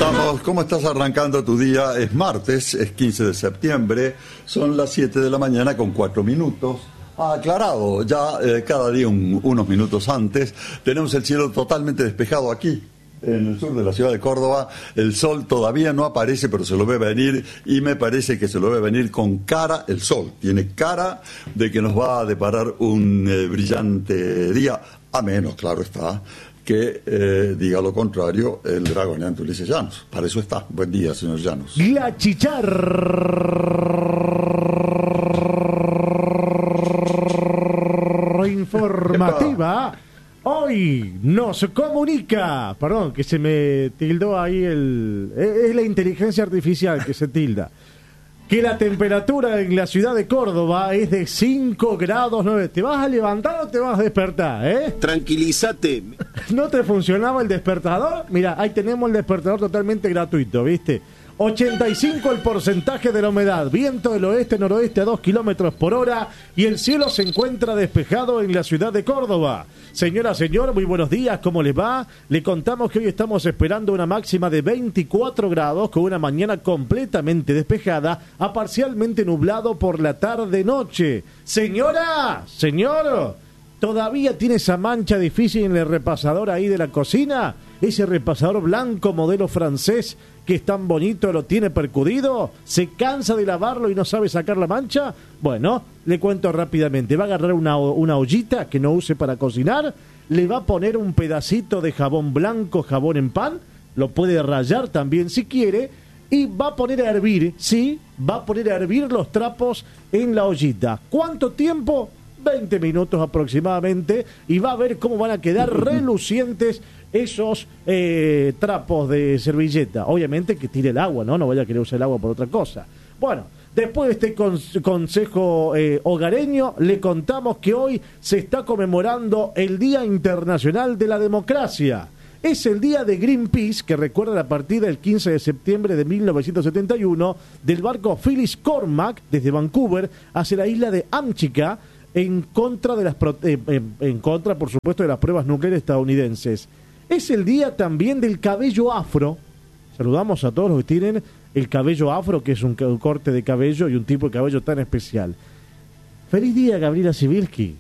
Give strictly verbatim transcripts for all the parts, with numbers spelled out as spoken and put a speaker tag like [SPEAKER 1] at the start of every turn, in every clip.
[SPEAKER 1] estamos? ¿Cómo estás arrancando tu día? Es martes, es quince de septiembre, son las siete de la mañana con cuatro minutos. Ha aclarado ya eh, cada día un, unos minutos antes. Tenemos el cielo totalmente despejado aquí, en el sur de la ciudad de Córdoba. El sol todavía no aparece, pero se lo ve venir, y me parece que se lo ve venir con cara. El sol tiene cara de que nos va a deparar un eh, brillante día, a menos, claro está, que eh, diga lo contrario el dragoneante Ulises Llanos. Para eso está. Buen día, señor Llanos.
[SPEAKER 2] La chicharra informativa hoy nos comunica, perdón, que se me tildó ahí el... es la inteligencia artificial que se tilda, que la temperatura en la ciudad de Córdoba es de cinco grados nueve. ¿Te vas a levantar o te vas a despertar, eh?
[SPEAKER 3] Tranquilízate.
[SPEAKER 2] ¿No te funcionaba el despertador? Mira, ahí tenemos el despertador totalmente gratuito, ¿viste? ochenta y cinco el porcentaje de la humedad, viento del oeste-noroeste a dos kilómetros por hora y el cielo se encuentra despejado en la ciudad de Córdoba. Señora, señor, muy buenos días, ¿cómo le va? Le contamos que hoy estamos esperando una máxima de veinticuatro grados con una mañana completamente despejada a parcialmente nublado por la tarde-noche. Señora, señor, ¿todavía tiene esa mancha difícil en el repasador ahí de la cocina? Ese repasador blanco modelo francés que es tan bonito, ¿lo tiene percudido? ¿Se cansa de lavarlo y no sabe sacar la mancha? Bueno, le cuento rápidamente. Va a agarrar una, una ollita que no use para cocinar, le va a poner un pedacito de jabón blanco, jabón en pan, lo puede rallar también si quiere, y va a poner a hervir, sí, va a poner a hervir los trapos en la ollita. ¿Cuánto tiempo? veinte minutos aproximadamente, y va a ver cómo van a quedar relucientes esos eh, trapos de servilleta. Obviamente que tire el agua, ¿no? No vaya a querer usar el agua por otra cosa. Bueno, después de este con- consejo eh, hogareño, le contamos que hoy se está conmemorando el Día Internacional de la Democracia. Es el día de Greenpeace, que recuerda la partida el quince de septiembre de mil novecientos setenta y uno del barco Phyllis Cormack desde Vancouver hacia la isla de Amchica, en contra de las pro- eh, en, en contra, por supuesto, de las pruebas nucleares estadounidenses. Es el día también del cabello afro. Saludamos a todos los que tienen el cabello afro, que es un, un corte de cabello y un tipo de cabello tan especial. Feliz día, Gabriela Sibilski.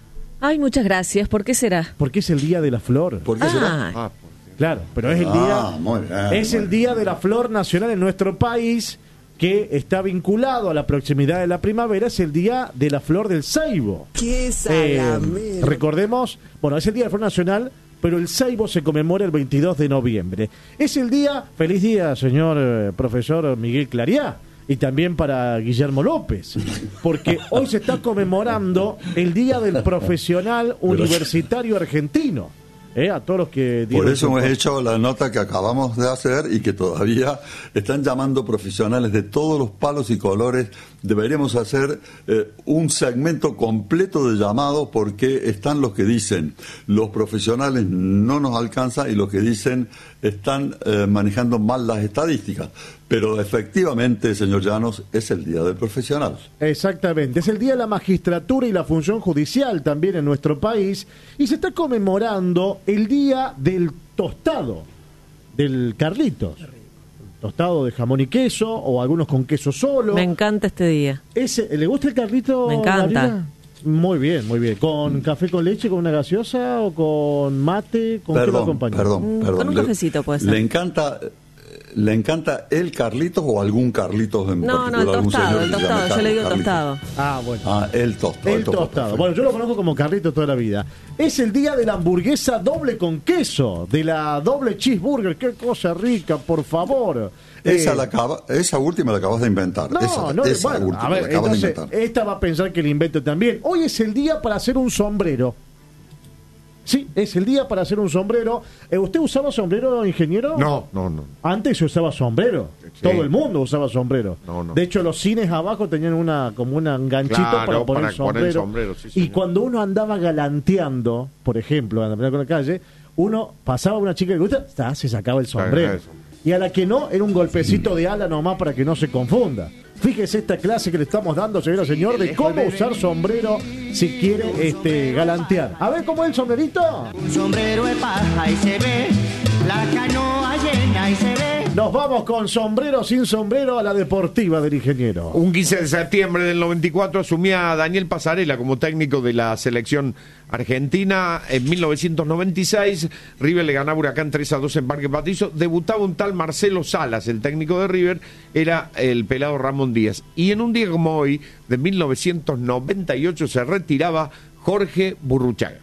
[SPEAKER 4] Ay, muchas gracias. ¿Por qué será?
[SPEAKER 2] Porque es el día de la flor.
[SPEAKER 1] ¿Por qué
[SPEAKER 4] Ah.
[SPEAKER 1] será?
[SPEAKER 3] Ah,
[SPEAKER 2] Claro, pero es el
[SPEAKER 1] Ah,
[SPEAKER 2] día
[SPEAKER 1] muy bien,
[SPEAKER 2] es
[SPEAKER 1] muy
[SPEAKER 2] el
[SPEAKER 1] bien.
[SPEAKER 2] día de la flor nacional en nuestro país, que está vinculado a la proximidad de la primavera. Es el día de la flor del ceibo.
[SPEAKER 3] ¡Qué
[SPEAKER 2] Eh,
[SPEAKER 3] salamero!
[SPEAKER 2] recordemos, bueno, es el día de la flor nacional, pero el ceibo se conmemora el veintidós de noviembre. Es el día, feliz día, señor eh, profesor Miguel Clariá, y también para Guillermo López, porque hoy se está conmemorando el día del profesional universitario argentino. Eh, a todos los que
[SPEAKER 1] Por
[SPEAKER 2] dieron
[SPEAKER 1] eso
[SPEAKER 2] su-
[SPEAKER 1] hemos hecho la nota que acabamos de hacer y que todavía están llamando profesionales de todos los palos y colores. Deberíamos hacer eh, un segmento completo de llamados, porque están los que dicen los profesionales no nos alcanza y los que dicen están eh, manejando mal las estadísticas. Pero efectivamente, señor Llanos, es el día del profesional.
[SPEAKER 2] Exactamente, es el día de la magistratura y la función judicial también en nuestro país, y se está conmemorando el día del tostado, del Carlitos. Tostado de jamón y queso, o algunos con queso solo.
[SPEAKER 4] Me encanta este día.
[SPEAKER 2] Ese, ¿le gusta el Carlito?
[SPEAKER 4] Me encanta.
[SPEAKER 2] Gabriela? Muy bien, muy bien. ¿Con café con leche, con una gaseosa o con mate? ¿Con qué lo
[SPEAKER 1] Perdón,
[SPEAKER 2] acompaña?
[SPEAKER 1] perdón,
[SPEAKER 4] Mm,
[SPEAKER 1] perdón.
[SPEAKER 4] con un
[SPEAKER 1] Le-
[SPEAKER 4] cafecito puede ser.
[SPEAKER 1] ¿Le encanta, le encanta el Carlitos o algún Carlitos en
[SPEAKER 4] No, no,
[SPEAKER 1] particular?
[SPEAKER 4] el
[SPEAKER 1] algún
[SPEAKER 4] tostado,
[SPEAKER 1] señor
[SPEAKER 4] el
[SPEAKER 1] que se llame
[SPEAKER 4] tostado. Yo le digo
[SPEAKER 1] Carlitos?
[SPEAKER 4] tostado.
[SPEAKER 2] Ah, bueno.
[SPEAKER 1] Ah, el tostado.
[SPEAKER 2] El tostado. Bueno, yo lo conozco como Carlitos toda la vida. Es el día de la hamburguesa doble con queso, de la doble cheeseburger. Qué cosa rica, por favor.
[SPEAKER 1] Esa,
[SPEAKER 2] Eh,
[SPEAKER 1] la acaba, esa última la acabas de inventar.
[SPEAKER 2] No,
[SPEAKER 1] esa,
[SPEAKER 2] no,
[SPEAKER 1] esa
[SPEAKER 2] bueno,
[SPEAKER 1] última
[SPEAKER 2] a ver,
[SPEAKER 1] la acabas
[SPEAKER 2] entonces,
[SPEAKER 1] de inventar.
[SPEAKER 2] esta va a pensar que le invento también. Hoy es el día para hacer un sombrero. Sí, es el día para hacer un sombrero. Eh, ¿Usted usaba sombrero, ingeniero?
[SPEAKER 5] No, no, no.
[SPEAKER 2] Antes se usaba sombrero.
[SPEAKER 5] Sí.
[SPEAKER 2] Todo el mundo usaba sombrero.
[SPEAKER 5] No, no.
[SPEAKER 2] De hecho, los cines abajo tenían una como un ganchito
[SPEAKER 5] Claro,
[SPEAKER 2] para poner
[SPEAKER 5] para
[SPEAKER 2] sombrero.
[SPEAKER 5] poner sombrero, sí,
[SPEAKER 2] y
[SPEAKER 5] señor.
[SPEAKER 2] cuando uno andaba galanteando, por ejemplo, andando por la calle, uno pasaba a una chica que le gusta, ta, se sacaba el sombrero.
[SPEAKER 5] eso.
[SPEAKER 2] Y a la que no, era un golpecito de ala nomás para que no se confunda. Fíjese esta clase que le estamos dando, señora señor, de cómo usar sombrero si quiere este galantear. A ver cómo es el sombrerito.
[SPEAKER 6] Un sombrero de paja y se ve la canoa llena y se ve
[SPEAKER 2] Nos vamos con sombrero sin sombrero a la deportiva del ingeniero.
[SPEAKER 5] Un quince de septiembre del noventa y cuatro asumía Daniel Pasarela como técnico de la selección argentina. En mil novecientos noventa y seis River le ganaba Huracán tres a dos en Parque Patricio. Debutaba un tal Marcelo Salas, el técnico de River era el pelado Ramón Díaz. Y en un día como hoy, de mil novecientos noventa y ocho, se retiraba Jorge Burruchaga.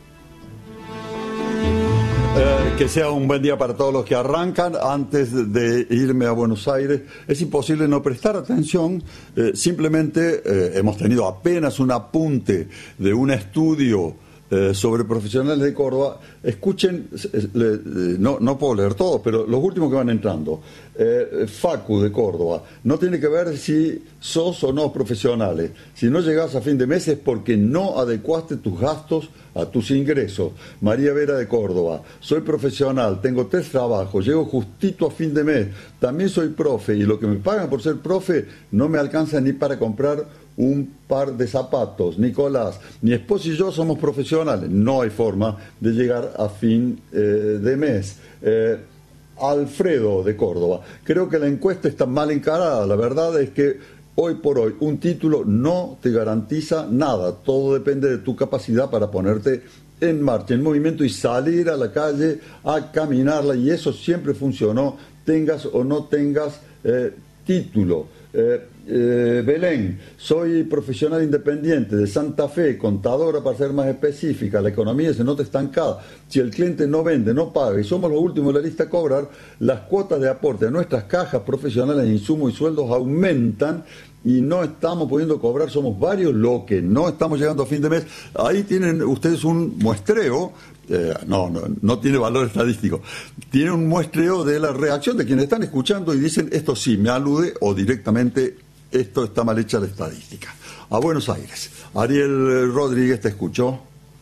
[SPEAKER 1] Eh, que sea un buen día para todos los que arrancan. Antes de irme a Buenos Aires, es imposible no prestar atención. Eh, simplemente eh, hemos tenido apenas un apunte de un estudio eh, sobre profesionales de Córdoba. Escuchen, eh, eh, no, no puedo leer todos, pero los últimos que van entrando. Eh, Facu de Córdoba, no tiene que ver si sos o no profesionales. Si no llegás a fin de mes es porque no adecuaste tus gastos a tus ingresos. María Vera de Córdoba, soy profesional, tengo tres trabajos, llego justito a fin de mes, también soy profe y lo que me pagan por ser profe no me alcanza ni para comprar un par de zapatos. Nicolás, mi esposo y yo somos profesionales, no hay forma de llegar a fin eh, de mes. Eh, Alfredo de Córdoba, creo que la encuesta está mal encarada. La verdad es que hoy por hoy un título no te garantiza nada, todo depende de tu capacidad para ponerte en marcha, en movimiento y salir a la calle a caminarla, y eso siempre funcionó, tengas o no tengas eh, título. Eh, eh, Belén, soy profesional independiente de Santa Fe, contadora para ser más específica, la economía se nota estancada, si el cliente no vende, no paga y somos los últimos de la lista a cobrar, las cuotas de aporte a nuestras cajas profesionales de insumos y sueldos aumentan y no estamos pudiendo cobrar, somos varios los que no estamos llegando a fin de mes. Ahí tienen ustedes un muestreo, eh, no, no, no tiene valor estadístico, tiene un muestreo de la reacción de quienes están escuchando y dicen esto sí me alude o directamente esto está mal hecha la estadística. A Buenos Aires, Ariel Rodríguez, te escuchó.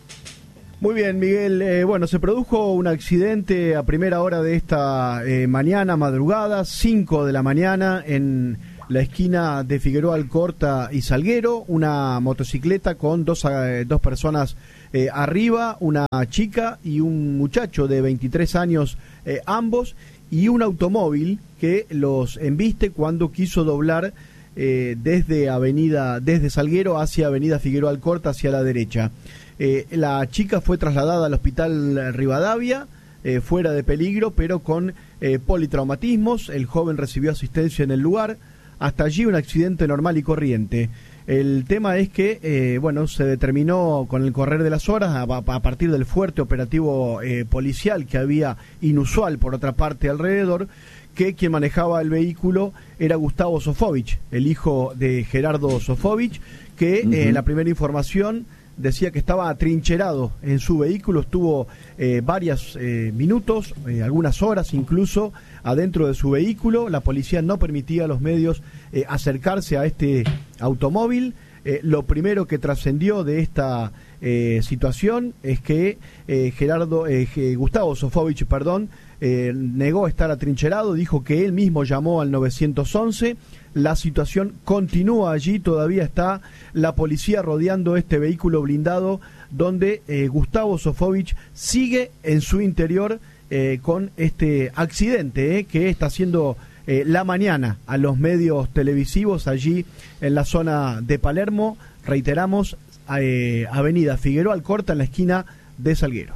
[SPEAKER 6] Muy bien, Miguel. Eh, bueno, se produjo un accidente a primera hora de esta eh, mañana, madrugada, cinco de la mañana, en la esquina de Figueroa Alcorta y Salguero, una motocicleta con dos, eh, dos personas eh, arriba, una chica y un muchacho de veintitrés años, eh, ambos, y un automóvil que los embiste cuando quiso doblar eh, desde avenida, desde Salguero hacia avenida Figueroa Alcorta hacia la derecha. Eh, la chica fue trasladada al hospital Rivadavia, eh, fuera de peligro, pero con eh, politraumatismos. El joven recibió asistencia en el lugar. Hasta allí un accidente normal y corriente. El tema es que, eh, bueno, se determinó con el correr de las horas, a, a partir del fuerte operativo eh, policial que había inusual por otra parte alrededor, que quien manejaba el vehículo era Gustavo Sofovich, el hijo de Gerardo Sofovich, que uh-huh. eh, la primera información decía que estaba atrincherado en su vehículo, estuvo eh, varios eh, minutos, eh, algunas horas incluso, adentro de su vehículo. La policía no permitía a los medios eh, acercarse a este automóvil. Eh, lo primero que trascendió de esta eh, situación es que eh, Gerardo, eh, Gustavo Sofovich, perdón, eh, negó estar atrincherado, dijo que él mismo llamó al nueve once. La situación continúa allí, todavía está la policía rodeando este vehículo blindado donde eh, Gustavo Sofovich sigue en su interior eh, con este accidente eh, que está haciendo eh, la mañana a los medios televisivos allí en la zona de Palermo. Reiteramos, eh, avenida Figueroa Alcorta en la esquina de Salguero.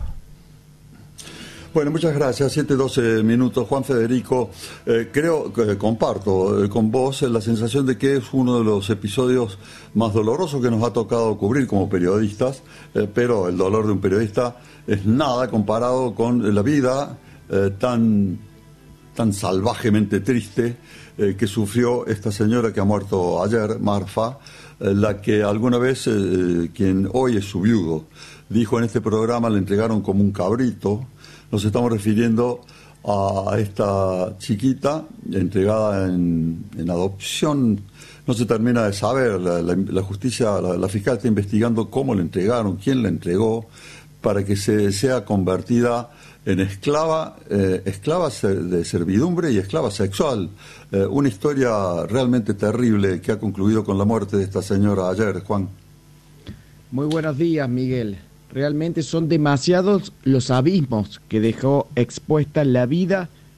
[SPEAKER 1] Bueno, muchas gracias. siete doce minutos. Juan Federico, eh, creo que comparto eh, con vos eh, la sensación de que es uno de los episodios más dolorosos que nos ha tocado cubrir como periodistas, eh, pero el dolor de un periodista es nada comparado con la vida eh, tan, tan salvajemente triste eh, que sufrió esta señora que ha muerto ayer, Marfa, eh, la que alguna vez, eh, quien hoy es su viudo, dijo en este programa, le entregaron como un cabrito. Nos estamos refiriendo a esta chiquita entregada en, en adopción. No se termina de saber, la, la, la justicia, la, la fiscal está investigando cómo la entregaron, quién la entregó, para que se sea convertida en esclava, eh, esclava de servidumbre y esclava sexual. Eh, una historia realmente terrible que ha concluido con la muerte de esta señora ayer, Juan.
[SPEAKER 7] Muy buenos días, Miguel. Realmente son demasiados los abismos que dejó expuesta la vida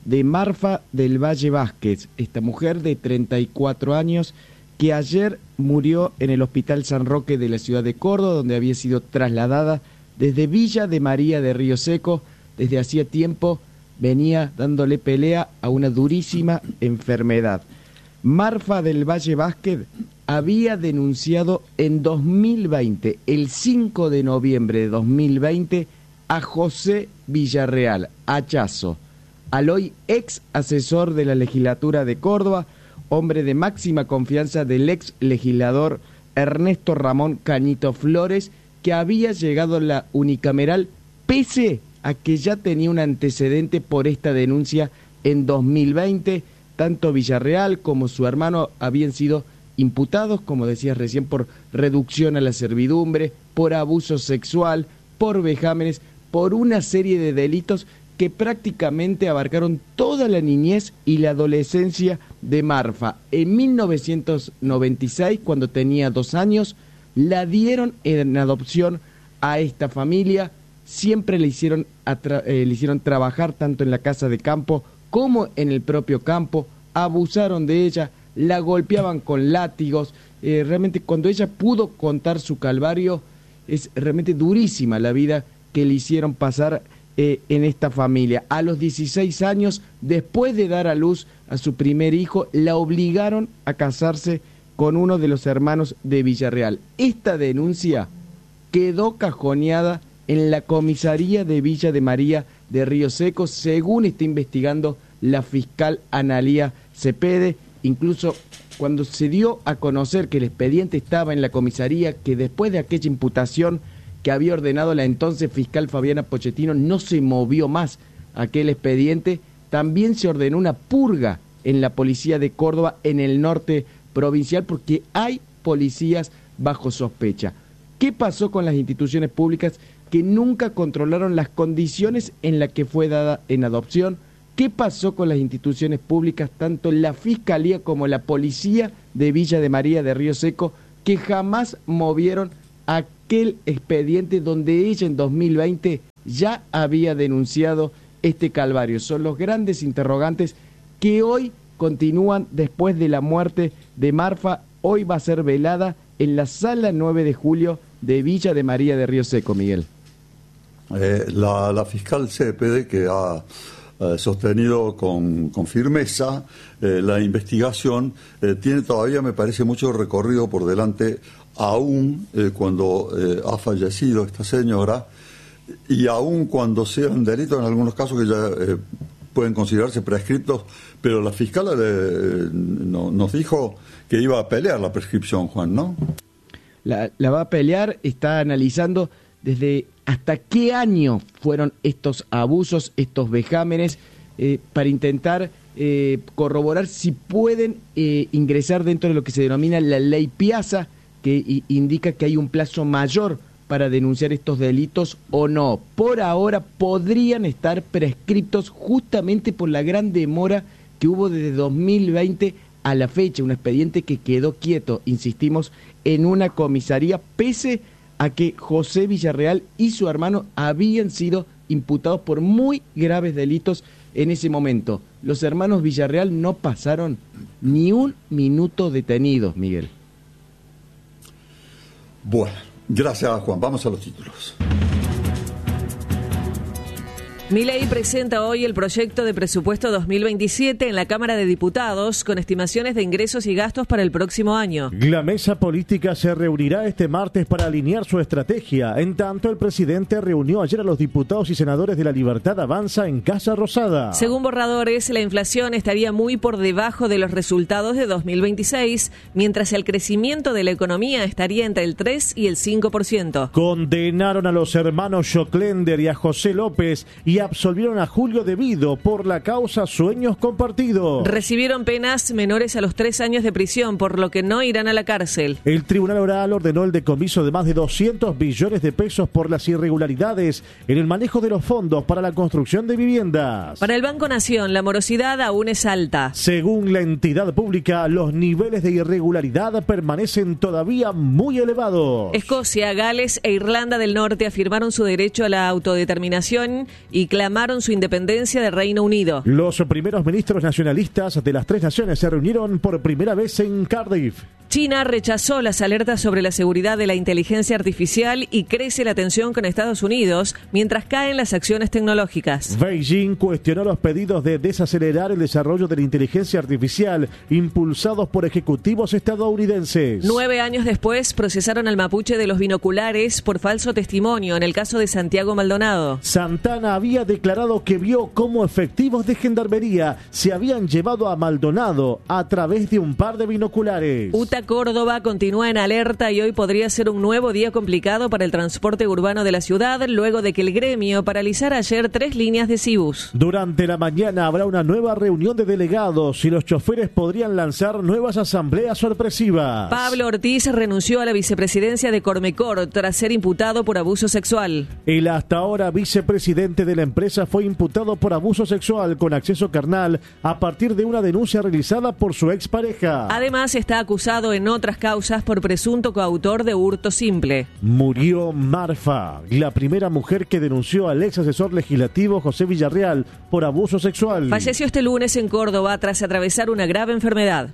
[SPEAKER 7] de Marfa del Valle Vázquez, esta mujer de treinta y cuatro años que ayer murió en el Hospital San Roque de la ciudad de Córdoba, donde había sido trasladada desde Villa de María de Río Seco. Desde hacía tiempo venía dándole pelea a una durísima enfermedad. Marfa del Valle Vázquez había denunciado en dos mil veinte, el cinco de noviembre de dos mil veinte, a José Villarreal, hachazo, al hoy ex asesor de la legislatura de Córdoba, hombre de máxima confianza del ex legislador Ernesto Ramón Cañito Flores, que había llegado a la unicameral pese a que ya tenía un antecedente por esta denuncia en dos mil veinte. Tanto Villarreal como su hermano habían sido imputados, como decías recién, por reducción a la servidumbre, por abuso sexual, por vejámenes, por una serie de delitos que prácticamente abarcaron toda la niñez y la adolescencia de Marfa. En mil novecientos noventa y seis, cuando tenía dos años, la dieron en adopción a esta familia. Siempre le hicieron, eh, le hicieron trabajar tanto en la casa de campo como en el propio campo, abusaron de ella, la golpeaban con látigos. Eh, realmente cuando ella pudo contar su calvario, es realmente durísima la vida que le hicieron pasar eh, en esta familia. A los dieciséis años, después de dar a luz a su primer hijo, la obligaron a casarse con uno de los hermanos de Villarreal. Esta denuncia quedó cajoneada en la comisaría de Villa de María de Río Seco, según está investigando la fiscal Analía Cepede. Incluso cuando se dio a conocer que el expediente estaba en la comisaría, que después de aquella imputación que había ordenado la entonces fiscal Fabiana Pochettino, no se movió más aquel expediente, también se ordenó una purga en la policía de Córdoba, en el norte provincial, porque hay policías bajo sospecha. ¿Qué pasó con las instituciones públicas que nunca controlaron las condiciones en las que fue dada en adopción? ¿Qué pasó con las instituciones públicas, tanto la Fiscalía como la Policía de Villa de María de Río Seco, que jamás movieron aquel expediente donde ella en dos mil veinte ya había denunciado este calvario? Son los grandes interrogantes que hoy continúan después de la muerte de Marfa. Hoy va a ser velada en la sala nueve de julio de Villa de María de Río Seco, Miguel.
[SPEAKER 1] Eh, la, la fiscal Cepede, que ha eh, sostenido con, con firmeza eh, la investigación, eh, tiene todavía, me parece, mucho recorrido por delante, aún eh, cuando eh, ha fallecido esta señora, y aún cuando sean delitos en algunos casos que ya eh, pueden considerarse prescriptos, pero la fiscal eh, no, nos dijo que iba a pelear la prescripción, Juan, ¿no?
[SPEAKER 7] La, la va a pelear, está analizando desde hasta qué año fueron estos abusos, estos vejámenes, eh, para intentar eh, corroborar si pueden eh, ingresar dentro de lo que se denomina la ley Piazza, que i- indica que hay un plazo mayor para denunciar estos delitos o no. Por ahora podrían estar prescriptos justamente por la gran demora que hubo desde dos mil veinte a la fecha, un expediente que quedó quieto, insistimos, en una comisaría, pese a que José Villarreal y su hermano habían sido imputados por muy graves delitos en ese momento. Los hermanos Villarreal no pasaron ni un minuto detenidos, Miguel.
[SPEAKER 1] Bueno, gracias, Juan. Vamos a los títulos.
[SPEAKER 4] Milei presenta hoy el proyecto de presupuesto dos mil veintisiete en la Cámara de Diputados con estimaciones de ingresos y gastos para el próximo año.
[SPEAKER 2] La mesa política se reunirá este martes para alinear su estrategia. En tanto, el presidente reunió ayer a los diputados y senadores de La Libertad Avanza en Casa Rosada.
[SPEAKER 4] Según borradores, la inflación estaría muy por debajo de los resultados de dos mil veintiséis, mientras el crecimiento de la economía estaría entre el tres y el cinco por ciento.
[SPEAKER 2] Condenaron a los hermanos Joclender y a José López y absolvieron a Julio Devido por la causa Sueños Compartidos.
[SPEAKER 4] Recibieron penas menores a los tres años de prisión, por lo que no irán a la cárcel.
[SPEAKER 2] El Tribunal Oral ordenó el decomiso de más de doscientos billones de pesos por las irregularidades en el manejo de los fondos para la construcción de viviendas.
[SPEAKER 4] Para el Banco Nación, la morosidad aún es alta.
[SPEAKER 2] Según la entidad pública, los niveles de irregularidad permanecen todavía muy elevados.
[SPEAKER 4] Escocia, Gales e Irlanda del Norte afirmaron su derecho a la autodeterminación y y clamaron su independencia del Reino Unido.
[SPEAKER 2] Los primeros ministros nacionalistas de las tres naciones se reunieron por primera vez en Cardiff.
[SPEAKER 4] China rechazó las alertas sobre la seguridad de la inteligencia artificial y crece la tensión con Estados Unidos mientras caen las acciones tecnológicas.
[SPEAKER 2] Beijing cuestionó los pedidos de desacelerar el desarrollo de la inteligencia artificial impulsados por ejecutivos estadounidenses.
[SPEAKER 4] Nueve años después procesaron al mapuche de los binoculares por falso testimonio en el caso de Santiago Maldonado.
[SPEAKER 2] Santana había declarado que vio cómo efectivos de gendarmería se habían llevado a Maldonado a través de un par de binoculares.
[SPEAKER 4] UTA Córdoba continúa en alerta y hoy podría ser un nuevo día complicado para el transporte urbano de la ciudad, luego de que el gremio paralizara ayer tres líneas de Cibus.
[SPEAKER 2] Durante la mañana habrá una nueva reunión de delegados y los choferes podrían lanzar nuevas asambleas sorpresivas.
[SPEAKER 4] Pablo Ortiz renunció a la vicepresidencia de Cormecor tras ser imputado por abuso sexual.
[SPEAKER 2] El hasta ahora vicepresidente de la empresa fue imputado por abuso sexual con acceso carnal a partir de una denuncia realizada por su expareja.
[SPEAKER 4] Además está acusado en otras causas por presunto coautor de hurto simple.
[SPEAKER 2] Murió Marfa, la primera mujer que denunció al ex asesor legislativo José Villarreal por abuso sexual.
[SPEAKER 4] Falleció este lunes en Córdoba tras atravesar una grave enfermedad.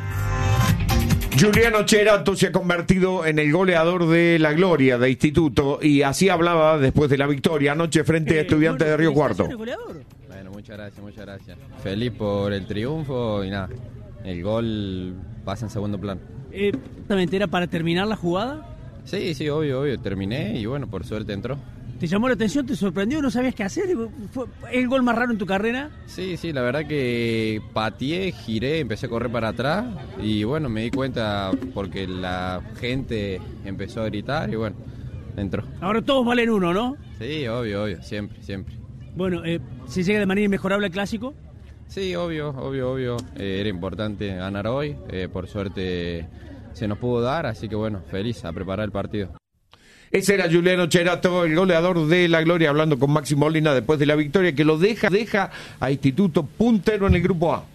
[SPEAKER 5] Juliano Cherato se ha convertido en el goleador de la gloria de Instituto y así hablaba después de la victoria anoche frente a Estudiantes de Río Cuarto.
[SPEAKER 8] Bueno, muchas gracias, muchas gracias. Feliz por el triunfo y nada, el gol pasa en segundo plano.
[SPEAKER 9] Eh, ¿Era para terminar la jugada?
[SPEAKER 8] Sí, sí, obvio, obvio, terminé y bueno, por suerte entró.
[SPEAKER 9] ¿Te llamó la atención? ¿Te sorprendió? ¿No sabías qué hacer? ¿Fue el gol más raro en tu carrera?
[SPEAKER 8] Sí, sí, la verdad que pateé, giré, empecé a correr para atrás y bueno, me di cuenta porque la gente empezó a gritar y bueno, entró.
[SPEAKER 9] Ahora todos valen uno, ¿no?
[SPEAKER 8] Sí, obvio, obvio, siempre, siempre.
[SPEAKER 9] Bueno, eh, ¿se llega de manera inmejorable al Clásico?
[SPEAKER 8] Sí, obvio, obvio, obvio. Eh, era importante ganar hoy, eh, por suerte se nos pudo dar, así que bueno, feliz a preparar el partido.
[SPEAKER 5] Ese era Juliano Cherato, el goleador de la gloria, hablando con Maxi Molina después de la victoria que lo deja, deja a Instituto puntero en el grupo A.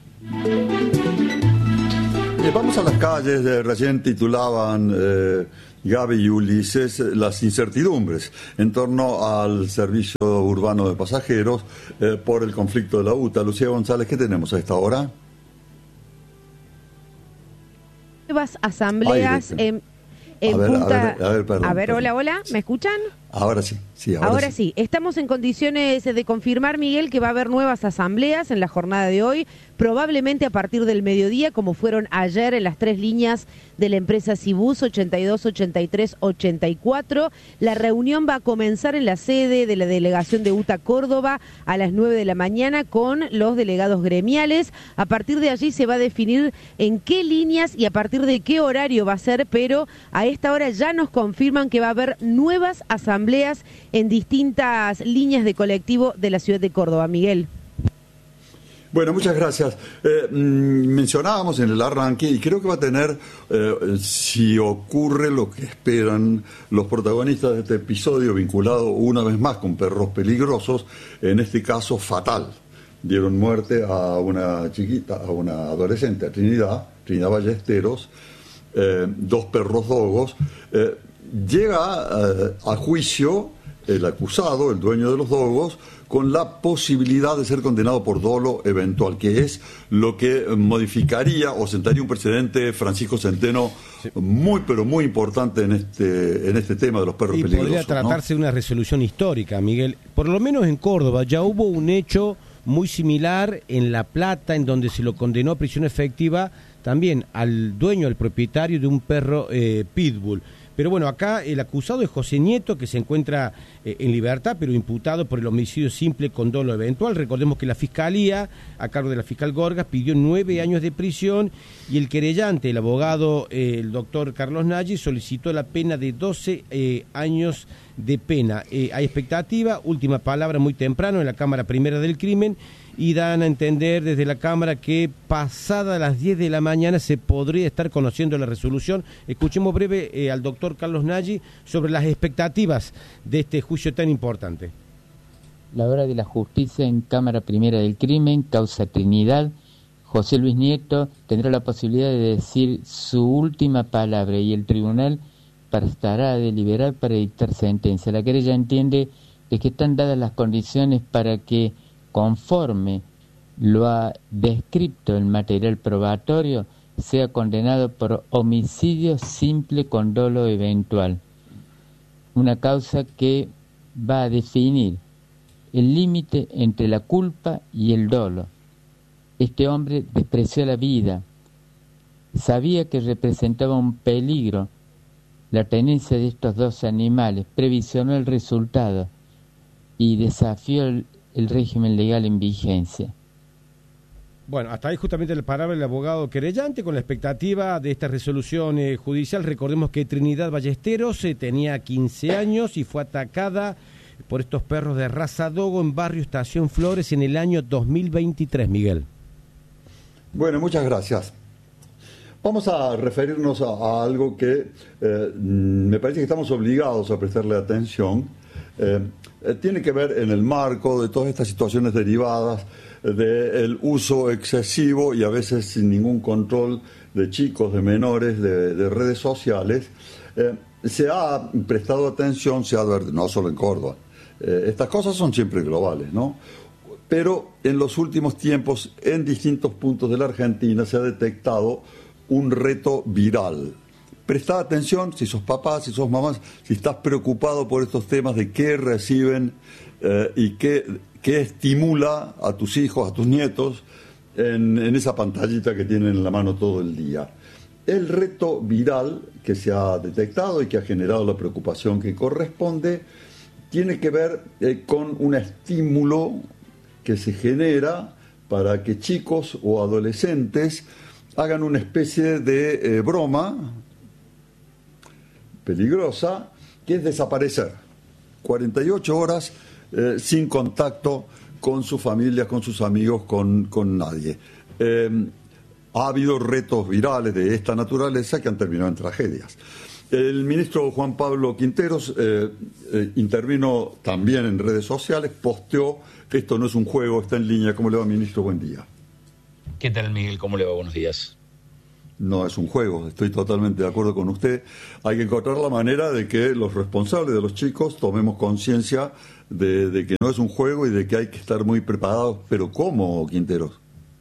[SPEAKER 1] Eh, vamos a las calles, eh, recién titulaban eh, Gaby y Ulises las incertidumbres en torno al servicio urbano de pasajeros eh, por el conflicto de la UTA. Lucía González, ¿qué tenemos a esta hora?
[SPEAKER 10] Nuevas asambleas en... En
[SPEAKER 1] a, ver,
[SPEAKER 10] punta...
[SPEAKER 1] a ver, a ver, perdón,
[SPEAKER 10] a ver,
[SPEAKER 1] perdón.
[SPEAKER 10] hola, hola, ¿me escuchan?
[SPEAKER 1] Ahora sí, sí, ahora,
[SPEAKER 10] ahora
[SPEAKER 1] sí.
[SPEAKER 10] sí. Estamos en condiciones de confirmar, Miguel, que va a haber nuevas asambleas en la jornada de hoy, probablemente a partir del mediodía, como fueron ayer en las tres líneas de la empresa Cibus, ochenta y dos, ochenta y tres, ochenta y cuatro. La reunión va a comenzar en la sede de la delegación de UTA Córdoba a las nueve de la mañana con los delegados gremiales. A partir de allí se va a definir en qué líneas y a partir de qué horario va a ser, pero a esta hora ya nos confirman que va a haber nuevas asambleas en distintas líneas de colectivo de la ciudad de Córdoba. Miguel.
[SPEAKER 1] Bueno, muchas gracias. Eh, mm, mencionábamos en el arranque, y creo que va a tener, eh, si ocurre lo que esperan los protagonistas de este episodio, vinculado una vez más con perros peligrosos, en este caso fatal. Dieron muerte a una chiquita, a una adolescente, a Trinidad, Trinidad Ballesteros, eh, dos perros dogos. Eh, llega eh, a juicio el acusado, el dueño de los dogos, con la posibilidad de ser condenado por dolo eventual, que es lo que modificaría o sentaría un precedente, Francisco Centeno, sí, muy pero muy importante en este en este tema de los perros
[SPEAKER 11] y
[SPEAKER 1] peligrosos.
[SPEAKER 11] Podría tratarse
[SPEAKER 1] ¿no?
[SPEAKER 11] de una resolución histórica, Miguel. Por lo menos en Córdoba ya hubo un hecho muy similar en La Plata, en donde se lo condenó a prisión efectiva también al dueño, al propietario de un perro eh, pitbull. Pero bueno, acá el acusado es José Nieto, que se encuentra eh, en libertad, pero imputado por el homicidio simple con dolo eventual. Recordemos que la Fiscalía, a cargo de la fiscal Gorgas, pidió nueve años de prisión y el querellante, el abogado, eh, el doctor Carlos Nagy, solicitó la pena de doce eh, años de pena. Eh, hay expectativa, última palabra muy temprano en la Cámara Primera del Crimen, y dan a entender desde la Cámara que pasada las diez de la mañana se podría estar conociendo la resolución. Escuchemos breve eh, al doctor Carlos Nagy sobre las expectativas de este juicio tan importante.
[SPEAKER 12] La hora de la justicia en Cámara Primera del Crimen, causa Trinidad. José Luis Nieto tendrá la posibilidad de decir su última palabra y el tribunal estará a deliberar para dictar sentencia. La querella entiende de que están dadas las condiciones para que, conforme lo ha descrito el material probatorio, sea condenado por homicidio simple con dolo eventual. Una causa que va a definir el límite entre la culpa y el dolo. Este hombre despreció la vida, sabía que representaba un peligro la tenencia de estos dos animales, previsionó el resultado y desafió el, el régimen legal en vigencia.
[SPEAKER 11] Bueno, hasta ahí justamente la palabra del abogado querellante con la expectativa de esta resolución eh, judicial. Recordemos que Trinidad Ballesteros eh, tenía quince años y fue atacada por estos perros de raza dogo en barrio Estación Flores en el año dos mil veintitrés, Miguel.
[SPEAKER 1] Bueno, muchas gracias. Vamos a referirnos a, a algo que eh, me parece que estamos obligados a prestarle atención. Eh, eh, tiene que ver en el marco de todas estas situaciones derivadas del uso excesivo y a veces sin ningún control de chicos, de menores, de, de redes sociales. Eh, se ha prestado atención, se ha advertido, no solo en Córdoba, eh, estas cosas son siempre globales, ¿no? Pero en los últimos tiempos, en distintos puntos de la Argentina, se ha detectado un reto viral. Presta atención si sos papás, si sos mamás, si estás preocupado por estos temas de qué reciben eh, y qué, qué estimula a tus hijos, a tus nietos, en, en esa pantallita que tienen en la mano todo el día. El reto viral que se ha detectado y que ha generado la preocupación que corresponde tiene que ver eh, con un estímulo que se genera para que chicos o adolescentes hagan una especie de eh, broma peligrosa, que es desaparecer cuarenta y ocho horas eh, sin contacto con su familia, con sus amigos, con, con nadie. Eh, ha habido retos virales de esta naturaleza que han terminado en tragedias. El ministro Juan Pablo Quinteros eh, eh, intervino también en redes sociales, posteó: esto no es un juego, está en línea. ¿Cómo le va, ministro? Buen día.
[SPEAKER 13] ¿Qué tal, Miguel? ¿Cómo le va? Buenos días.
[SPEAKER 1] No es un juego, estoy totalmente de acuerdo con usted. Hay que encontrar la manera de que los responsables de los chicos tomemos conciencia de, de que no es un juego y de que hay que estar muy preparados. ¿Pero cómo, Quinteros?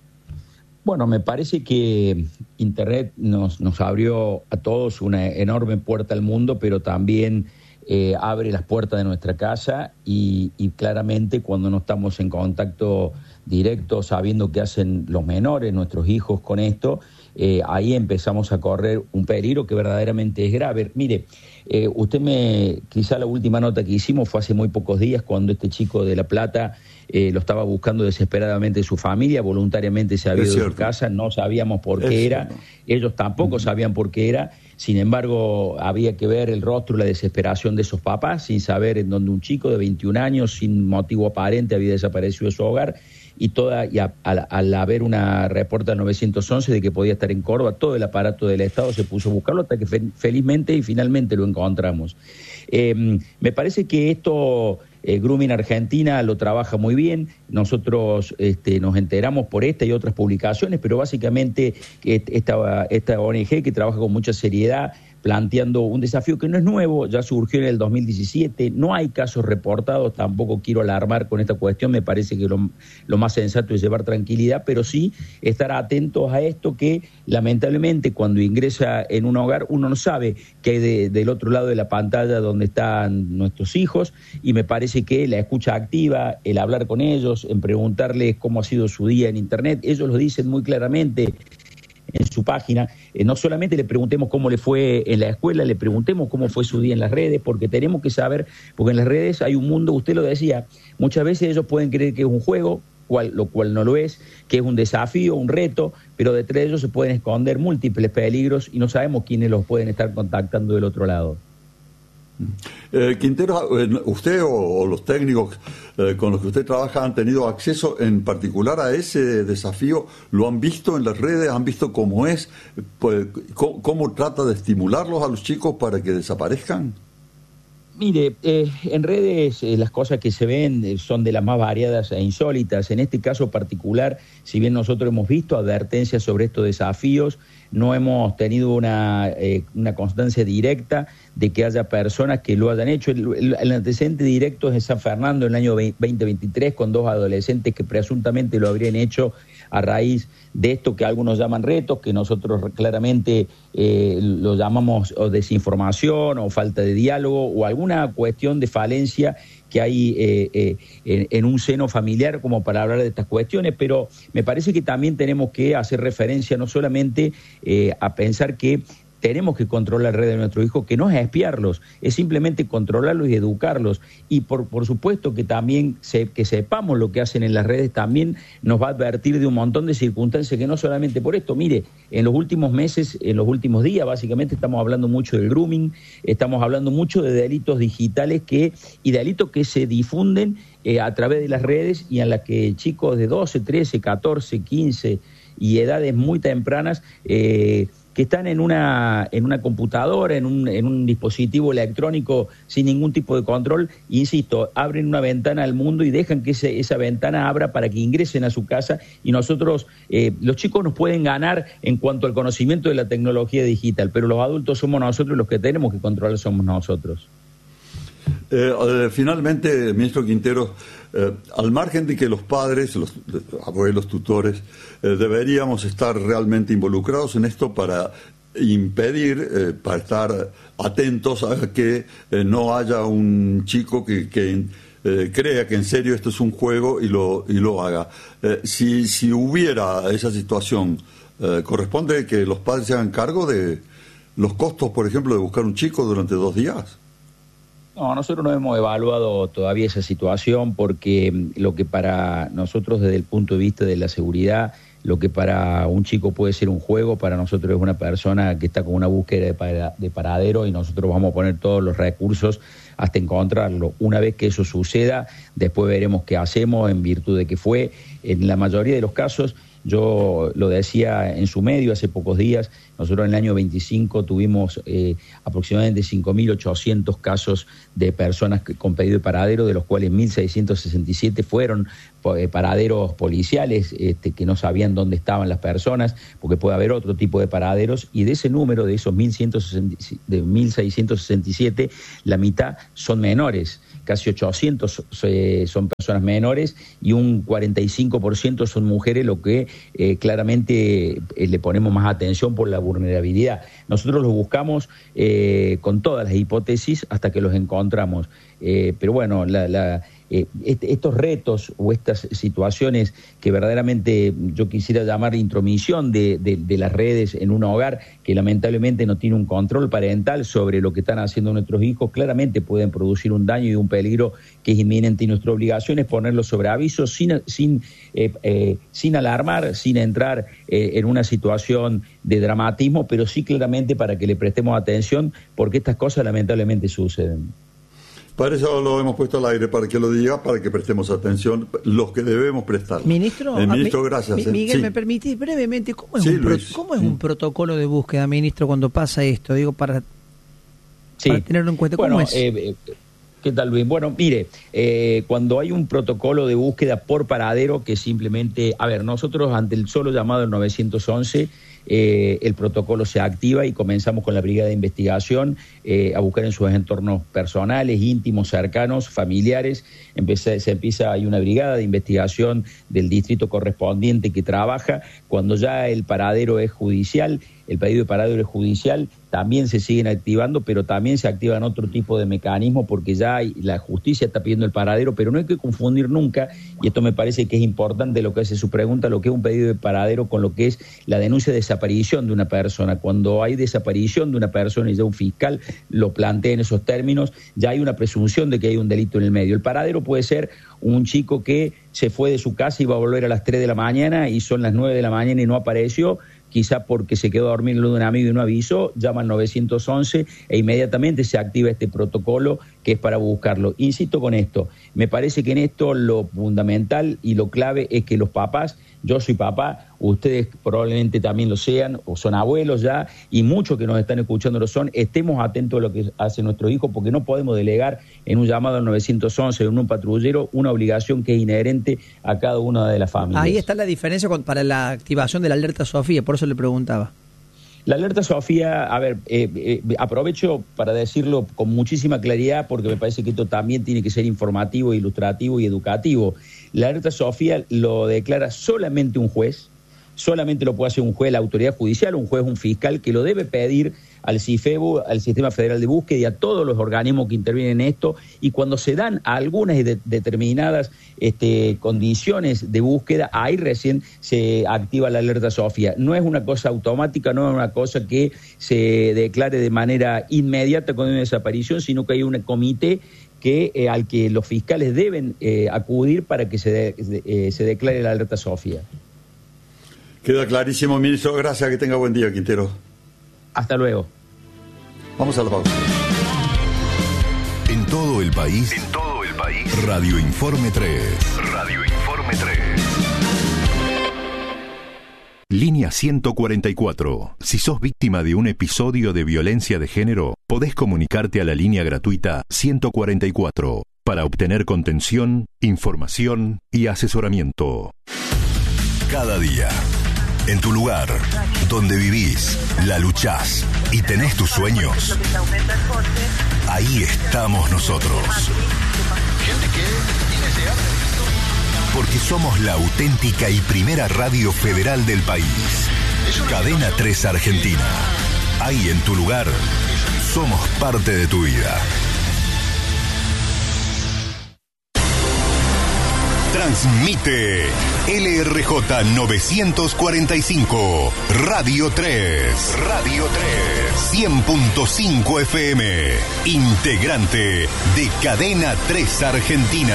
[SPEAKER 13] Bueno, me parece que Internet nos, nos abrió a todos una enorme puerta al mundo, pero también eh, abre las puertas de nuestra casa y, y claramente cuando no estamos en contacto directo, sabiendo qué hacen los menores, nuestros hijos con esto, eh, ahí empezamos a correr un peligro que verdaderamente es grave. Mire, eh, usted me, quizá la última nota que hicimos fue hace muy pocos días cuando este chico de La Plata eh, lo estaba buscando desesperadamente su familia, voluntariamente se había ido de su casa, no sabíamos por qué era, ellos tampoco sabían por qué era, sin embargo había que ver el rostro y la desesperación de esos papás, sin saber en dónde un chico de veintiún años, sin motivo aparente, había desaparecido de su hogar. Y toda y a, a, al haber una reporta nueve once de que podía estar en Córdoba, todo el aparato del Estado se puso a buscarlo hasta que fe, felizmente y finalmente lo encontramos. Eh, me parece que esto eh, Grooming Argentina lo trabaja muy bien. Nosotros este, nos enteramos por esta y otras publicaciones, pero básicamente esta, esta O N G que trabaja con mucha seriedad, planteando un desafío que no es nuevo, ya surgió en el dos mil diecisiete, no hay casos reportados, tampoco quiero alarmar con esta cuestión, me parece que lo, lo más sensato es llevar tranquilidad, pero sí estar atentos a esto que lamentablemente cuando ingresa en un hogar uno no sabe qué hay de, del otro lado de la pantalla donde están nuestros hijos, y me parece que la escucha activa, el hablar con ellos, en preguntarles cómo ha sido su día en Internet, ellos lo dicen muy claramente en su página, eh, no solamente le preguntemos cómo le fue en la escuela, le preguntemos cómo fue su día en las redes, porque tenemos que saber, porque en las redes hay un mundo, usted lo decía, muchas veces ellos pueden creer que es un juego, cual, lo cual no lo es, que es un desafío, un reto, pero detrás de ellos se pueden esconder múltiples peligros y no sabemos quiénes los pueden estar contactando del otro lado.
[SPEAKER 1] Eh, Quintero, eh, ¿usted o, o los técnicos eh, con los que usted trabaja han tenido acceso en particular a ese desafío? ¿Lo han visto en las redes? ¿Han visto cómo es? Pues, ¿cómo, cómo trata de estimularlos a los chicos para que desaparezcan?
[SPEAKER 13] Mire, eh, en redes eh, las cosas que se ven eh, son de las más variadas e insólitas. En este caso particular, si bien nosotros hemos visto advertencias sobre estos desafíos, no hemos tenido una, eh, una constancia directa de que haya personas que lo hayan hecho. El, el, el antecedente directo es en San Fernando en el año veinte veintitrés, con dos adolescentes que presuntamente lo habrían hecho a raíz de esto que algunos llaman retos, que nosotros claramente eh, lo llamamos o desinformación o falta de diálogo o alguna cuestión de falencia que hay eh, eh, en, en un seno familiar como para hablar de estas cuestiones, pero me parece que también tenemos que hacer referencia no solamente eh, a pensar que tenemos que controlar la red de nuestros hijos, que no es espiarlos, es simplemente controlarlos y educarlos. Y por, por supuesto que también se, que sepamos lo que hacen en las redes también nos va a advertir de un montón de circunstancias que no solamente por esto. Mire, en los últimos meses, en los últimos días, básicamente estamos hablando mucho del grooming, estamos hablando mucho de delitos digitales que y delitos que se difunden eh, a través de las redes y en las que chicos de doce, trece, catorce, quince y edades muy tempranas eh, que están en una en una computadora, en un, en un dispositivo electrónico sin ningún tipo de control, insisto, abren una ventana al mundo y dejan que ese, esa ventana abra para que ingresen a su casa y nosotros, eh, los chicos nos pueden ganar en cuanto al conocimiento de la tecnología digital, pero los adultos somos nosotros y los que tenemos que controlar somos nosotros.
[SPEAKER 1] Eh, eh, finalmente, ministro Quintero, eh, al margen de que los padres, los abuelos, tutores, eh, deberíamos estar realmente involucrados en esto para impedir, eh, para estar atentos a que eh, no haya un chico que, que eh, crea que en serio esto es un juego y lo, y lo haga. Eh, si, si hubiera esa situación, eh, ¿corresponde que los padres se hagan cargo de los costos, por ejemplo, de buscar un chico durante dos días?
[SPEAKER 13] No, nosotros no hemos evaluado todavía esa situación porque lo que para nosotros desde el punto de vista de la seguridad, lo que para un chico puede ser un juego, para nosotros es una persona que está con una búsqueda de, para, de paradero y nosotros vamos a poner todos los recursos hasta encontrarlo. Una vez que eso suceda, después veremos qué hacemos en virtud de que fue, en la mayoría de los casos, yo lo decía en su medio hace pocos días, nosotros en el año veinticinco tuvimos eh, aproximadamente cinco mil ochocientos casos de personas que, con pedido de paradero, de los cuales mil seiscientos sesenta y siete fueron eh, paraderos policiales este, que no sabían dónde estaban las personas, porque puede haber otro tipo de paraderos, y de ese número, de esos mil seiscientos sesenta y siete, la mitad son menores. Casi ochocientos eh, son personas menores y un cuarenta y cinco por ciento son mujeres, lo que eh, claramente eh, le ponemos más atención por la vulnerabilidad. Nosotros los buscamos eh, con todas las hipótesis hasta que los encontramos. Eh, pero bueno, la, la, eh, este, estos retos o estas situaciones que verdaderamente yo quisiera llamar intromisión de, de, de las redes en un hogar que lamentablemente no tiene un control parental sobre lo que están haciendo nuestros hijos, claramente pueden producir un daño y un peligro que es inminente, y nuestra obligación es ponerlos sobre aviso sin, sin, eh, eh, sin alarmar, sin entrar eh, en una situación de dramatismo, pero sí claramente para que le prestemos atención porque estas cosas lamentablemente suceden.
[SPEAKER 1] Para eso lo hemos puesto al aire, para que lo diga, para que prestemos atención, los que debemos prestar.
[SPEAKER 9] Ministro,
[SPEAKER 1] eh, ministro
[SPEAKER 9] mi,
[SPEAKER 1] gracias.
[SPEAKER 9] Mi, Miguel,
[SPEAKER 1] sí.
[SPEAKER 9] ¿me permitís brevemente cómo es,
[SPEAKER 1] sí,
[SPEAKER 9] un, pro,
[SPEAKER 1] ¿cómo
[SPEAKER 9] es un protocolo de búsqueda, ministro, cuando pasa esto? Digo, para,
[SPEAKER 13] sí.
[SPEAKER 9] para tenerlo en cuenta. ¿Cómo
[SPEAKER 13] bueno,
[SPEAKER 9] es?
[SPEAKER 13] Eh, ¿Qué tal, Luis? Bueno, mire, eh, cuando hay un protocolo de búsqueda por paradero que simplemente... A ver, nosotros ante el solo llamado del nueve once... Eh, el protocolo se activa y comenzamos con la brigada de investigación eh, a buscar en sus entornos personales, íntimos, cercanos, familiares. Empieza, se empieza, hay una brigada de investigación del distrito correspondiente que trabaja. Cuando ya el paradero es judicial, el pedido de paradero es judicial, también se siguen activando, pero también se activan otro tipo de mecanismos porque ya hay, la justicia está pidiendo el paradero, pero no hay que confundir nunca, y esto me parece que es importante lo que hace su pregunta, lo que es un pedido de paradero con lo que es la denuncia de desaparición de una persona. Cuando hay desaparición de una persona y ya un fiscal lo plantea en esos términos, ya hay una presunción de que hay un delito en el medio. El paradero puede ser un chico que se fue de su casa y va a volver a las tres de la mañana y son las nueve de la mañana y no apareció, quizá porque se quedó a dormir en lo de un amigo y no avisó, llama al nueve once e inmediatamente se activa este protocolo que es para buscarlo. Insisto con esto, me parece que en esto lo fundamental y lo clave es que los papás, yo soy papá, ustedes probablemente también lo sean, o son abuelos ya, y muchos que nos están escuchando lo son, estemos atentos a lo que hace nuestro hijo, porque no podemos delegar en un llamado al nueve once, en un patrullero, una obligación que es inherente a cada una de las familias.
[SPEAKER 14] Ahí está la diferencia con, para la activación de la alerta Sofía, por eso le preguntaba.
[SPEAKER 13] La alerta Sofía, a ver, eh, eh, aprovecho para decirlo con muchísima claridad porque me parece que esto también tiene que ser informativo, ilustrativo y educativo. La alerta Sofía lo declara solamente un juez, solamente lo puede hacer un juez, la autoridad judicial, un juez, un fiscal, que lo debe pedir al CIFEBU, al Sistema Federal de Búsqueda y a todos los organismos que intervienen en esto, y cuando se dan algunas de, determinadas este, condiciones de búsqueda, ahí recién se activa la alerta Sofía. No es una cosa automática, no es una cosa que se declare de manera inmediata con una desaparición, sino que hay un comité que eh, al que los fiscales deben eh, acudir para que se, de, eh, se declare la alerta Sofía.
[SPEAKER 1] Queda clarísimo, ministro. Gracias, que tenga buen día, Quintero.
[SPEAKER 13] Hasta luego.
[SPEAKER 1] Vamos a la pausa.
[SPEAKER 15] En todo el país. En todo el país. Radio Informe tres. Radio Informe tres. Línea ciento cuarenta y cuatro. Si sos víctima de un episodio de violencia de género, podés comunicarte a la línea gratuita ciento cuarenta y cuatro para obtener contención, información y asesoramiento. Cada día, en tu lugar, donde vivís, la luchás y tenés tus sueños, ahí estamos nosotros. Porque somos la auténtica y primera radio federal del país. Cadena tres Argentina. Ahí en tu lugar, somos parte de tu vida. Transmite L R J novecientos cuarenta y cinco, Radio tres. Radio tres. cien punto cinco F M. Integrante de Cadena tres Argentina.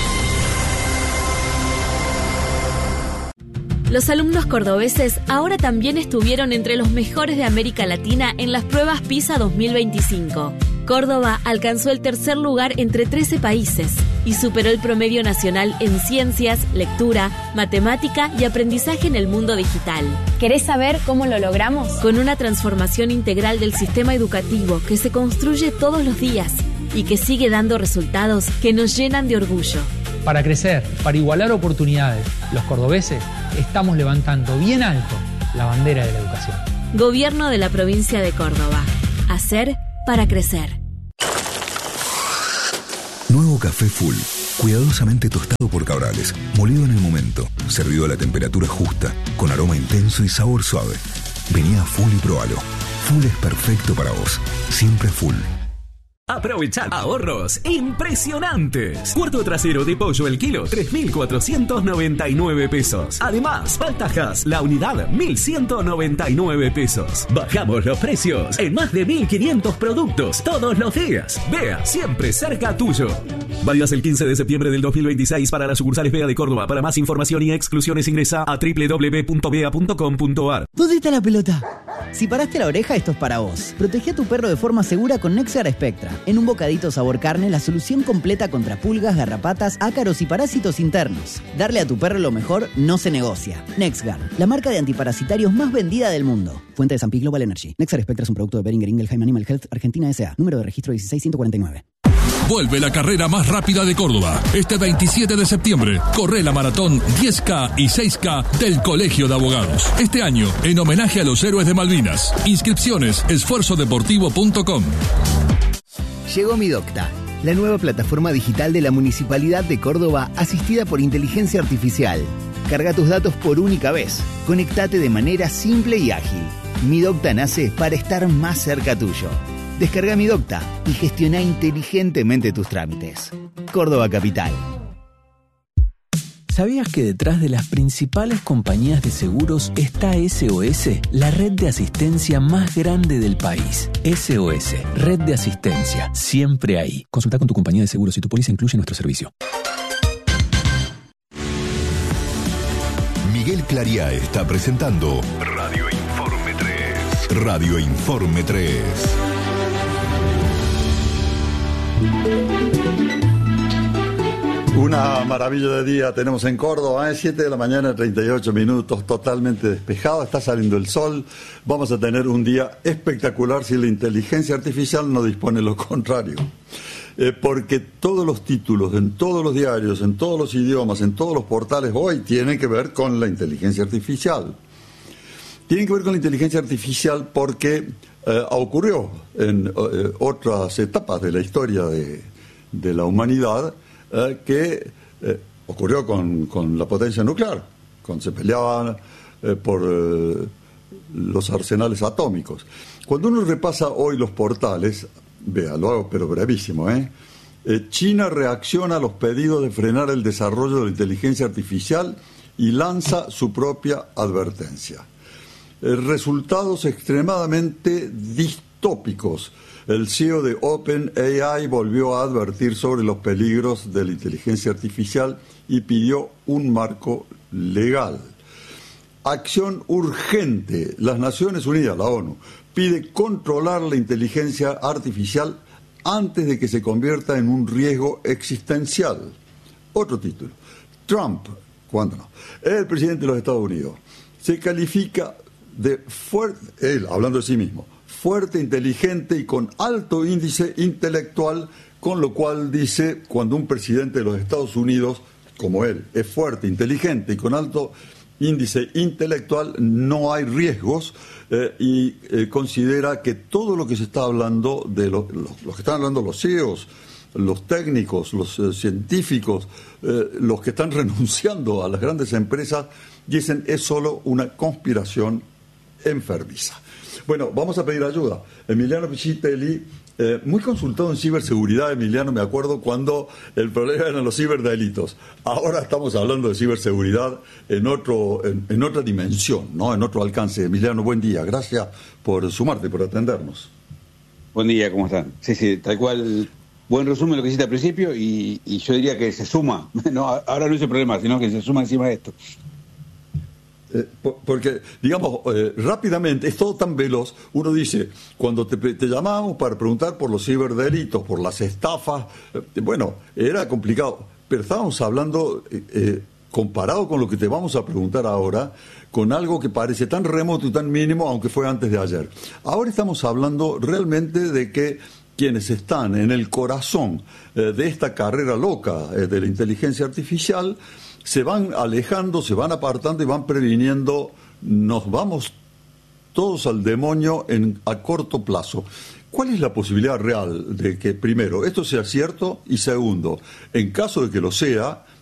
[SPEAKER 16] Los alumnos cordobeses ahora también estuvieron entre los mejores de América Latina en las pruebas PISA dos mil veinticinco. Córdoba alcanzó el tercer lugar entre trece países y superó el promedio nacional en ciencias, lectura, matemática y aprendizaje en el mundo digital.
[SPEAKER 17] ¿Querés saber cómo lo logramos?
[SPEAKER 16] Con una transformación integral del sistema educativo que se construye todos los días y que sigue dando resultados que nos llenan de orgullo.
[SPEAKER 18] Para crecer, para igualar oportunidades, los cordobeses estamos levantando bien alto la bandera de la educación.
[SPEAKER 16] Gobierno de la provincia de Córdoba. Hacer para crecer.
[SPEAKER 15] Nuevo café Full, cuidadosamente tostado por Cabrales, molido en el momento, servido a la temperatura justa, con aroma intenso y sabor suave. Vení a Full y probalo. Full es perfecto para vos. Siempre Full.
[SPEAKER 19] Aprovechar ahorros impresionantes. Cuarto trasero de pollo el kilo, tres mil cuatrocientos noventa y nueve pesos. Además, paltajas, la unidad, mil ciento noventa y nueve pesos. Bajamos los precios en más de mil quinientos productos todos los días. Vea, siempre cerca tuyo. Válidas el quince de septiembre del dos mil veintiséis para las sucursales Bea de Córdoba. Para más información y exclusiones ingresa a doble u doble u doble u punto bea punto com punto a r.
[SPEAKER 20] ¿Dónde está la pelota? Si paraste la oreja, esto es para vos. Protegé a tu perro de forma segura con Nexguard Spectra. En un bocadito sabor carne, la solución completa contra pulgas, garrapatas, ácaros y parásitos internos. Darle a tu perro lo mejor no se negocia. Nexguard, la marca de antiparasitarios más vendida del mundo. Fuente de San Pi Global Energy. Nexguard Spectra es un producto de Boehringer Ingelheim Animal Health Argentina S A. Número de registro dieciséis ciento cuarenta y nueve.
[SPEAKER 21] Vuelve la carrera más rápida de Córdoba. Este veintisiete de septiembre, corre la maratón diez K y seis K del Colegio de Abogados. Este año, en homenaje a los héroes de Malvinas. Inscripciones, esfuerzo deportivo punto com.
[SPEAKER 22] Llegó Mi Docta, la nueva plataforma digital de la Municipalidad de Córdoba asistida por inteligencia artificial. Carga tus datos por única vez. Conectate de manera simple y ágil. Mi Docta nace para estar más cerca tuyo. Descarga Mi Docta y gestiona inteligentemente tus trámites. Córdoba Capital.
[SPEAKER 23] ¿Sabías que detrás de las principales compañías de seguros está S O S, la red de asistencia más grande del país? S O S, red de asistencia, siempre ahí. Consulta con tu compañía de seguros si tu póliza incluye nuestro servicio.
[SPEAKER 15] Miguel Clariá está presentando Radio Informe tres. Radio Informe tres.
[SPEAKER 1] Una maravilla de día tenemos en Córdoba, ¿eh? siete de la mañana, treinta y ocho minutos, totalmente despejado, está saliendo el sol. Vamos a tener un día espectacular si la inteligencia artificial no dispone lo contrario. Eh, porque todos los títulos, en todos los diarios, en todos los idiomas, en todos los portales hoy tienen que ver con la inteligencia artificial. Tienen que ver con la inteligencia artificial porque eh, ocurrió en eh, otras etapas de la historia de, de la humanidad, eh, que eh, ocurrió con, con la potencia nuclear, cuando se peleaban eh, por eh, los arsenales atómicos. Cuando uno repasa hoy los portales, vea, lo hago pero brevísimo, ¿eh? Eh, China reacciona a los pedidos de frenar el desarrollo de la inteligencia artificial y lanza su propia advertencia. Eh, resultados extremadamente distópicos. El C E O de OpenAI volvió a advertir sobre los peligros de la inteligencia artificial y pidió un marco legal. Acción urgente. Las Naciones Unidas, la ONU, pide controlar la inteligencia artificial antes de que se convierta en un riesgo existencial. Otro título. Trump, ¿cuándo no? El presidente de los Estados Unidos se califica de fuerte, él hablando de sí mismo, fuerte, inteligente y con alto índice intelectual, con lo cual dice, cuando un presidente de los Estados Unidos, como él, es fuerte, inteligente y con alto índice intelectual, no hay riesgos, eh, y eh, considera que todo lo que se está hablando, de lo, lo, los que están hablando los C E Os, los técnicos, los eh, científicos, eh, los que están renunciando a las grandes empresas, dicen es solo una conspiración enfermiza. Bueno, vamos a pedir ayuda. Emiliano Pichitelli, eh, muy consultado en ciberseguridad, Emiliano, me acuerdo cuando el problema eran los ciberdelitos. Ahora estamos hablando de ciberseguridad en otro, en, en otra dimensión, ¿no? En otro alcance. Emiliano, buen día. Gracias por sumarte, por atendernos.
[SPEAKER 3] Buen día, ¿cómo están? Sí, sí, tal cual. Buen resumen lo que hiciste al principio y, y yo diría que se suma. No, ahora no es el problema, sino que se suma encima de esto.
[SPEAKER 1] Eh, porque, digamos, eh, rápidamente, es todo tan veloz, uno dice, cuando te, te llamamos para preguntar por los ciberdelitos, por las estafas, eh, bueno, era complicado, pero estábamos hablando, eh, eh, comparado con lo que te vamos a preguntar ahora, con algo que parece tan remoto y tan mínimo, aunque fue antes de ayer. Ahora estamos hablando realmente de que quienes están en el corazón eh, de esta carrera loca eh, de la inteligencia artificial, se van alejando, se van apartando y van previniendo, nos vamos todos al demonio en, a corto plazo. ¿Cuál es la posibilidad real de que, primero, esto sea cierto y segundo, en caso de que lo sea,